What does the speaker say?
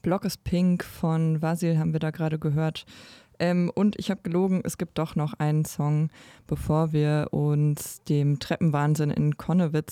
Block is Pink von Vasil haben wir da gerade gehört. Und ich habe gelogen, es gibt doch noch einen Song, bevor wir uns dem Treppenwahnsinn in Connewitz